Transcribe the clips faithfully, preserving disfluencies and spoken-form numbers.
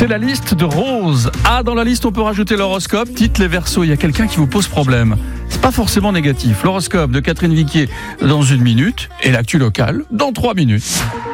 C'est la liste de Rose. Ah, dans la liste, on peut rajouter l'horoscope. Dites les Verseaux, il y a quelqu'un qui vous pose problème. C'est pas forcément négatif. L'horoscope de Catherine Viquier dans une minute et l'actu locale dans trois minutes.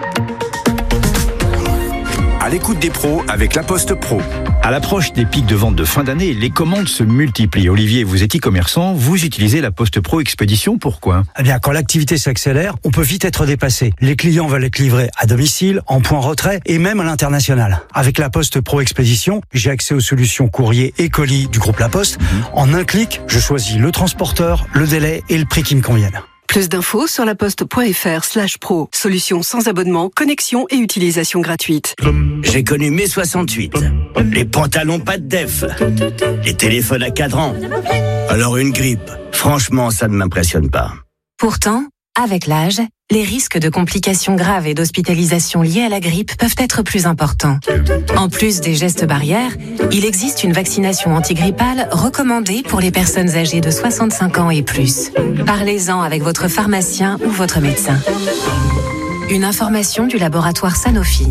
À l'écoute des pros avec La Poste Pro. À l'approche des pics de vente de fin d'année, les commandes se multiplient. Olivier, vous êtes e-commerçant, vous utilisez La Poste Pro Expédition, pourquoi ? Eh bien, quand l'activité s'accélère, on peut vite être dépassé. Les clients veulent être livrés à domicile, en point retrait et même à l'international. Avec La Poste Pro Expédition, j'ai accès aux solutions courrier et colis du groupe La Poste. Mmh. En un clic, je choisis le transporteur, le délai et le prix qui me conviennent. Plus d'infos sur laposte.fr slash pro. Solution sans abonnement, connexion et utilisation gratuite. J'ai connu mai soixante-huit. Les pantalons pas de def. Les téléphones à cadran. Alors une grippe. Franchement, ça ne m'impressionne pas. Pourtant, avec l'âge, les risques de complications graves et d'hospitalisation liées à la grippe peuvent être plus importants. En plus des gestes barrières, il existe une vaccination antigrippale recommandée pour les personnes âgées de soixante-cinq ans et plus. Parlez-en avec votre pharmacien ou votre médecin. Une information du laboratoire Sanofi.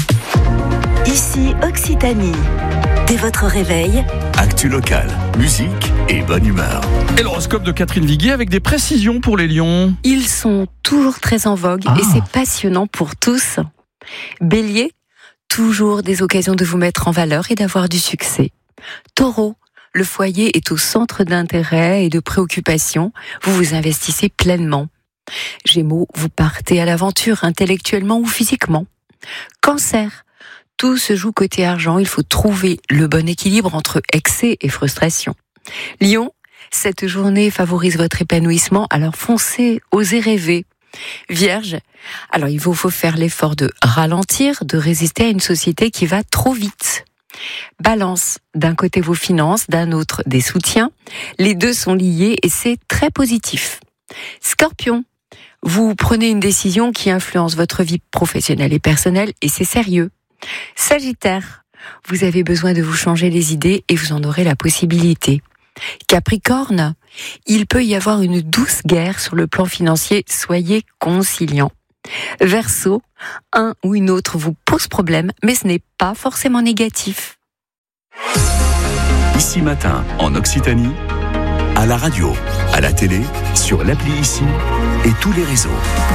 Ici Occitanie. Dès votre réveil, actu locale, musique et bonne humeur. Et l'horoscope de Catherine Viquier avec des précisions pour les lions. Ils sont toujours très en vogue ah. et c'est passionnant pour tous. Bélier, toujours des occasions de vous mettre en valeur et d'avoir du succès. Taureau, le foyer est au centre d'intérêt et de préoccupation. Vous vous investissez pleinement. Gémeaux, vous partez à l'aventure intellectuellement ou physiquement. Cancer, tout se joue côté argent, il faut trouver le bon équilibre entre excès et frustration. Lion, cette journée favorise votre épanouissement, alors foncez, osez rêver. Vierge, alors il vous faut faire l'effort de ralentir, de résister à une société qui va trop vite. Balance, d'un côté vos finances, d'un autre des soutiens. Les deux sont liés et c'est très positif. Scorpion, vous prenez une décision qui influence votre vie professionnelle et personnelle et c'est sérieux. Sagittaire, vous avez besoin de vous changer les idées et vous en aurez la possibilité. Capricorne, il peut y avoir une douce guerre sur le plan financier, soyez conciliant. Verseau, un ou une autre vous pose problème, mais ce n'est pas forcément négatif. Ici Matin, en Occitanie, à la radio, à la télé, sur l'appli Ici et tous les réseaux.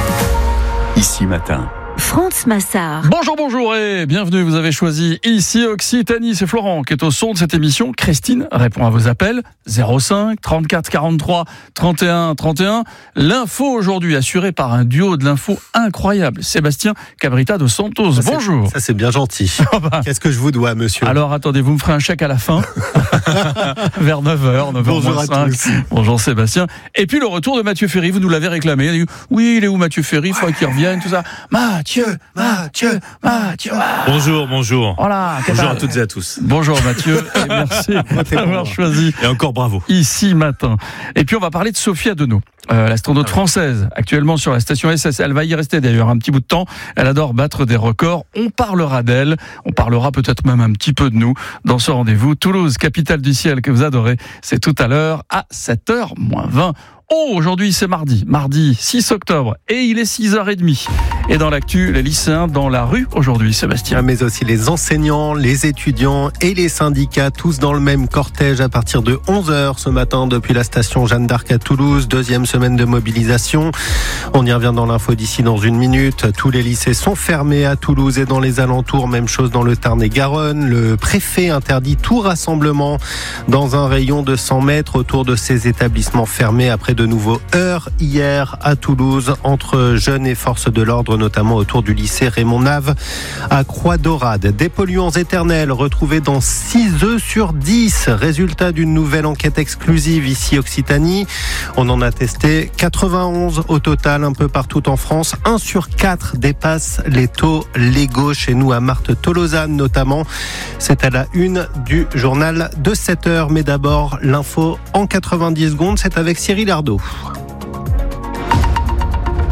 Ici Matin. France Massard. Bonjour, bonjour et bienvenue. Vous avez choisi Ici Occitanie. C'est Florent qui est au son de cette émission. Christine répond à vos appels. zéro cinq trente-quatre quarante-trois trente et un trente et un. L'info aujourd'hui assurée par un duo de l'info incroyable. Sébastien Cabrita de Santos. Ça, bonjour. Ça c'est bien gentil. Qu'est-ce que je vous dois, monsieur ? Alors attendez, vous me ferez un chèque à la fin. Vers neuf heures, neuf heures Bonjour moins à cinq. tous. Bonjour Sébastien. Et puis le retour de Mathieu Ferry. Vous nous l'avez réclamé. Il a dit, oui, il est où Mathieu Ferry ? Il faudrait qu'il revienne, tout ça. Mathieu, Mathieu, Mathieu. Ah. Bonjour, bonjour. Voilà, bonjour à toutes et à tous. Bonjour Mathieu, et merci d'avoir choisi. Et encore bravo. Ici Matin. Et puis on va parler de Sophie Adenau, euh, l'astronaute française, actuellement sur la station S S. Elle va y rester d'ailleurs un petit bout de temps. Elle adore battre des records. On parlera d'elle. On parlera peut-être même un petit peu de nous dans ce rendez-vous. Toulouse, capitale du ciel que vous adorez. C'est tout à l'heure à sept heures moins vingt. Oh, aujourd'hui c'est mardi, mardi six octobre et il est six heures trente. Et dans l'actu, les lycéens dans la rue aujourd'hui, Sébastien. Mais aussi les enseignants, les étudiants et les syndicats, tous dans le même cortège à partir de onze heures ce matin depuis la station Jeanne d'Arc à Toulouse. Deuxième semaine de mobilisation. On y revient dans l'info d'ici dans une minute. Tous les lycées sont fermés à Toulouse et dans les alentours. Même chose dans le Tarn et Garonne. Le préfet interdit tout rassemblement dans un rayon de cent mètres autour de ces établissements fermés après de nouveaux heurts hier à Toulouse entre jeunes et forces de l'ordre, notamment autour du lycée Raymond Nave à Croix-Daurade. Des polluants éternels retrouvés dans six œufs sur dix. Résultat d'une nouvelle enquête exclusive ici Occitanie. On en a testé quatre-vingt-onze au total, un peu partout en France. un sur quatre dépasse les taux légaux chez nous à Marthe-Tolosane notamment. C'est à la une du journal de sept heures. Mais d'abord, l'info en quatre-vingt-dix secondes, c'est avec Cyril Ardo.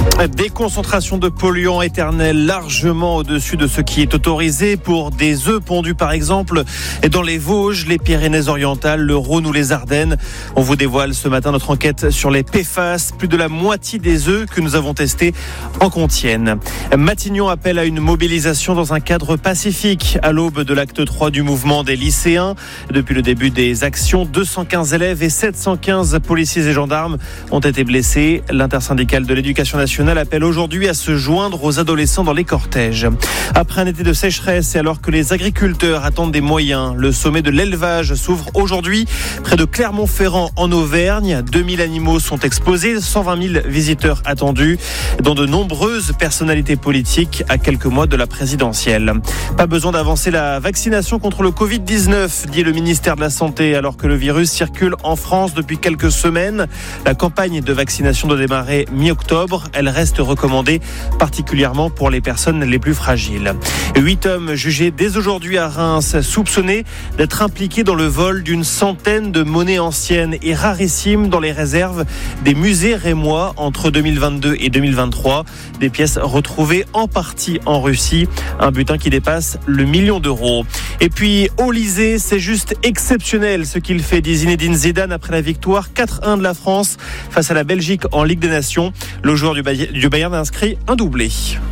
Des concentrations de polluants éternels largement au-dessus de ce qui est autorisé pour des œufs pondus par exemple dans les Vosges, les Pyrénées-Orientales, le Rhône ou les Ardennes. On vous dévoile ce matin notre enquête sur les P F A S. Plus de la moitié des œufs que nous avons testés en contiennent. Matignon appelle à une mobilisation dans un cadre pacifique à l'aube de l'acte trois du mouvement des lycéens. Depuis le début des actions, deux cent quinze élèves et sept cent quinze policiers et gendarmes ont été blessés. L'intersyndicale de l'éducation nationale appelle aujourd'hui à se joindre aux adolescents dans les cortèges. Après un été de sécheresse et alors que les agriculteurs attendent des moyens, le sommet de l'élevage s'ouvre aujourd'hui près de Clermont-Ferrand en Auvergne. deux mille animaux sont exposés, cent vingt mille visiteurs attendus, dont de nombreuses personnalités politiques à quelques mois de la présidentielle. Pas besoin d'avancer la vaccination contre le covid dix-neuf, dit le ministère de la Santé, alors que le virus circule en France depuis quelques semaines. La campagne de vaccination doit démarrer mi-octobre. Elle reste recommandée, particulièrement pour les personnes les plus fragiles. Huit hommes jugés dès aujourd'hui à Reims, soupçonnés d'être impliqués dans le vol d'une centaine de monnaies anciennes et rarissimes dans les réserves des musées rémois entre deux mille vingt-deux et deux mille vingt-trois. Des pièces retrouvées en partie en Russie. Un butin qui dépasse le million d'euros. Et puis, au Lycée, c'est juste exceptionnel ce qu'il fait, dit Zinedine Zidane après la victoire quatre un de la France face à la Belgique en Ligue des Nations. Le joueur du Bayern a inscrit un doublé.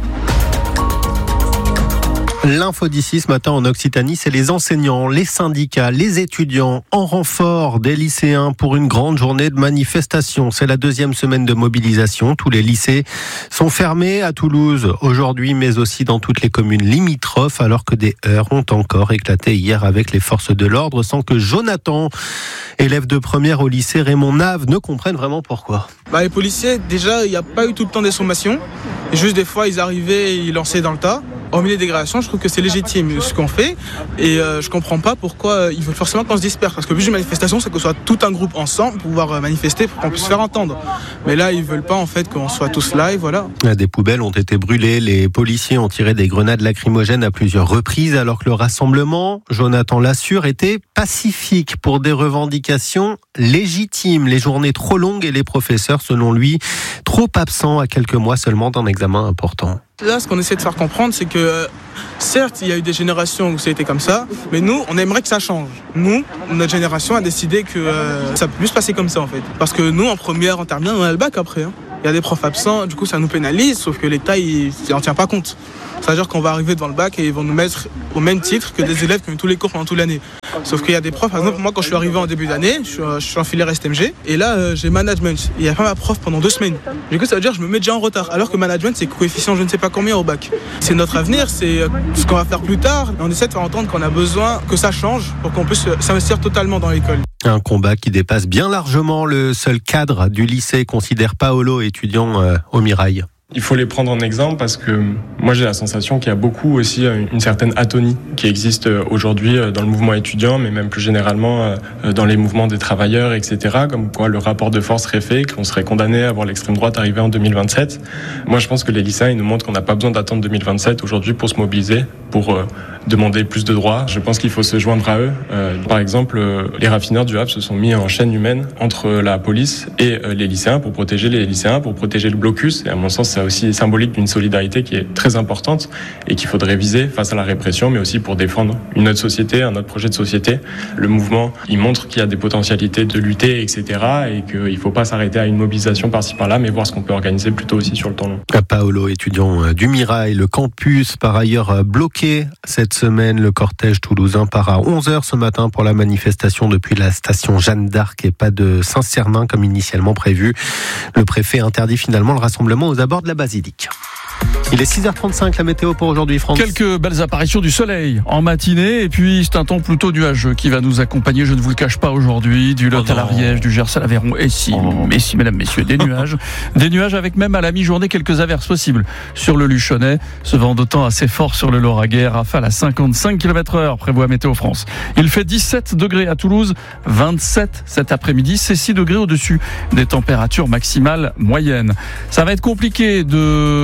L'info d'ici ce matin en Occitanie, c'est les enseignants, les syndicats, les étudiants en renfort des lycéens pour une grande journée de manifestation. C'est la deuxième semaine de mobilisation. Tous les lycées sont fermés à Toulouse aujourd'hui, mais aussi dans toutes les communes limitrophes, alors que des heurts ont encore éclaté hier avec les forces de l'ordre, sans que Jonathan, élève de première au lycée Raymond Nave, ne comprenne vraiment pourquoi. Bah, les policiers, déjà, il n'y a pas eu tout le temps des sommations. Juste des fois, ils arrivaient et ils lançaient dans le tas. Au milieu des dégradations, je trouve que c'est légitime ce qu'on fait et euh, je comprends pas pourquoi ils veulent forcément qu'on se disperse, parce que le but d'une manifestation, c'est qu'on soit tout un groupe ensemble pour pouvoir manifester, pour qu'on puisse se faire entendre. Mais là, ils veulent pas en fait qu'on soit tous là et voilà. Des poubelles ont été brûlées, les policiers ont tiré des grenades lacrymogènes à plusieurs reprises, alors que le rassemblement, Jonathan l'assure, était pacifique pour des revendications légitimes. Les journées trop longues et les professeurs, selon lui, trop absents à quelques mois seulement d'un examen important. Là, ce qu'on essaie de faire comprendre, c'est que certes, il y a eu des générations où ça a été comme ça, mais nous, on aimerait que ça change. Nous, notre génération a décidé que euh, ça peut plus se passer comme ça en fait. Parce que nous, en première, en terminale, on a le bac après. Hein. Il y a des profs absents, du coup ça nous pénalise, sauf que l'État, il n'en tient pas compte. C'est-à-dire qu'on va arriver devant le bac et ils vont nous mettre au même titre que des élèves qui ont eu tous les cours pendant toute l'année. Sauf qu'il y a des profs, par exemple, moi quand je suis arrivé en début d'année, je suis, je suis en filière S T M G, et là euh, j'ai management. Il n'y a pas ma prof pendant deux semaines. Du coup ça veut dire que je me mets déjà en retard, alors que management c'est coefficient je ne sais pas combien au bac. C'est notre avenir, c'est ce qu'on va faire plus tard, et on essaie de faire entendre qu'on a besoin que ça change pour qu'on puisse s'investir totalement dans l'école. Un combat qui dépasse bien largement le seul cadre du lycée, considère Paolo, étudiant euh, au Mirail. Il faut les prendre en exemple parce que moi j'ai la sensation qu'il y a beaucoup aussi une certaine atonie qui existe aujourd'hui dans le mouvement étudiant, mais même plus généralement dans les mouvements des travailleurs, et cetera. Comme quoi le rapport de force serait fait, qu'on serait condamné à voir l'extrême droite arriver en deux mille vingt-sept. Moi je pense que les lycéens ils nous montrent qu'on n'a pas besoin d'attendre deux mille vingt-sept aujourd'hui pour se mobiliser, pour demander plus de droits. Je pense qu'il faut se joindre à eux. Par exemple, les raffineurs du Havre se sont mis en chaîne humaine entre la police et les lycéens pour protéger les lycéens, pour protéger le blocus. Et à mon sens, c'est aussi symbolique d'une solidarité qui est très importante et qu'il faudrait viser face à la répression, mais aussi pour défendre une autre société, un autre projet de société. Le mouvement, il montre qu'il y a des potentialités de lutter, et cetera, et qu'il ne faut pas s'arrêter à une mobilisation par-ci par-là, mais voir ce qu'on peut organiser plutôt aussi sur le temps long. Paolo, étudiant du Mirail, le campus par ailleurs bloqué cette semaine. Le cortège toulousain part à onze heures ce matin pour la manifestation depuis la station Jeanne d'Arc et pas de Saint-Cernin comme initialement prévu. Le préfet interdit finalement le rassemblement aux abords de la basilique. Il est six heures trente-cinq, la météo pour aujourd'hui, France. Quelques belles apparitions du soleil en matinée, et puis c'est un temps plutôt nuageux qui va nous accompagner, je ne vous le cache pas aujourd'hui, du Lot oh à l'Ariège, du Gers à l'Aveyron, et si, oh. mais si, mesdames, messieurs, des nuages. Des nuages avec même à la mi-journée quelques averses possibles sur le Luchonnais, ce vent d'autant assez fort sur le Lauragais, rafale à cinquante-cinq kilomètres heure, prévoit Météo France. Il fait dix-sept degrés à Toulouse, vingt-sept cet après-midi, c'est six degrés au-dessus des températures maximales moyennes. Ça va être compliqué de circuler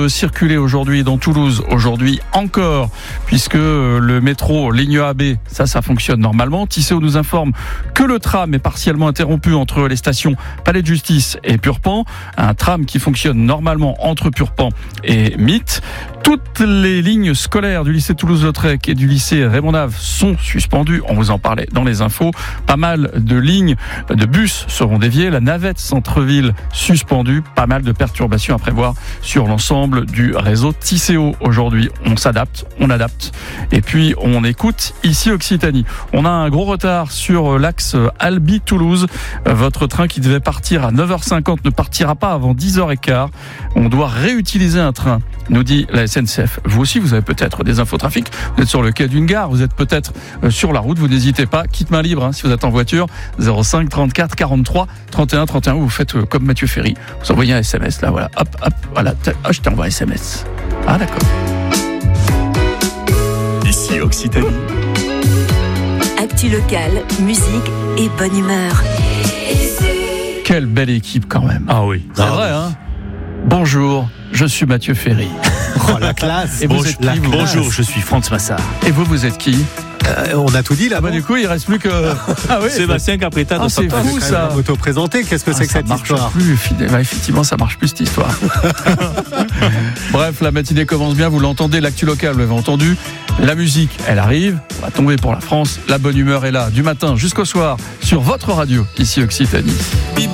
circuler aujourd'hui dans Toulouse, aujourd'hui encore, puisque le métro ligne A B, ça, ça fonctionne normalement. Tisséo nous informe que le tram est partiellement interrompu entre les stations Palais de Justice et Purpan. Un tram qui fonctionne normalement entre Purpan et Mitte. Toutes les lignes scolaires du lycée Toulouse-Lautrec et du lycée Raymond-Nave sont suspendues. On vous en parlait dans les infos. Pas mal de lignes de bus seront déviées. La navette centre-ville suspendue. Pas mal de perturbations à prévoir sur l'ensemble du réseau Tisséo. Aujourd'hui, on s'adapte, on adapte. Et puis, on écoute ici Occitanie. On a un gros retard sur l'axe Albi-Toulouse. Votre train qui devait partir à neuf heures cinquante ne partira pas avant dix heures quinze. On doit réutiliser un train, nous dit la S N C F. Vous aussi, vous avez peut-être des infotrafics. Vous êtes sur le quai d'une gare, vous êtes peut-être sur la route. Vous n'hésitez pas, quitte main libre hein, si vous êtes en voiture. zéro cinq trente-quatre quarante-trois trente et un trente et un. Vous faites comme Mathieu Ferry. Vous envoyez un S M S là, voilà. Hop, hop, voilà. Ah, je t'envoie un S M S. Ah, d'accord. Ici Occitanie. Actu locale, musique et bonne humeur. Quelle belle équipe quand même. Ah oui. C'est ah vrai, hein. Bonjour, je suis Mathieu Ferry. Oh, la classe. Et vous Bonjour, êtes qui, la vous Bonjour, je suis Franz Massard. Et vous, vous êtes qui? Euh, on a tout dit là. Ah bah du coup, il reste plus que. Ah oui, Sébastien Capretta. Ah, c'est fou ça. Auto-présenté. Qu'est-ce que ah, c'est que cette marche histoire plus. Bah, effectivement, ça marche plus cette histoire. Bref, la matinée commence bien. Vous l'entendez, l'actu locale, vous l'avez entendu. La musique, elle arrive. On va tomber pour la France. La bonne humeur est là du matin jusqu'au soir sur votre radio ici Occitanie.